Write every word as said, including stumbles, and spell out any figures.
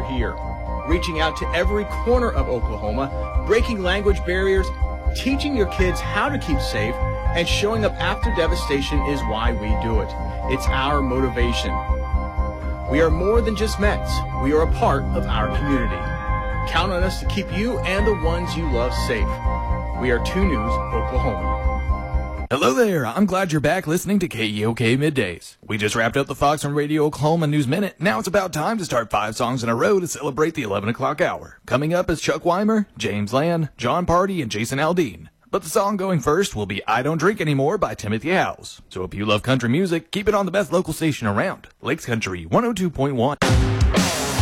here. Reaching out to every corner of Oklahoma, breaking language barriers, teaching your kids how to keep safe, and showing up after devastation is why we do it. It's our motivation. We are more than just Mets. We are a part of our community. Count on us to keep you and the ones you love safe. We are two News Oklahoma. Hello there. I'm glad you're back listening to K E O K Middays. We just wrapped up the Fox on Radio Oklahoma News Minute. Now it's about time to start five songs in a row to celebrate the eleven o'clock hour. Coming up is Chuck Weimer, James Land, John Party, and Jason Aldean. But the song going first will be I Don't Drink Anymore by Timothy Howes. So if you love country music, keep it on the best local station around, Lakes Country one oh two point one.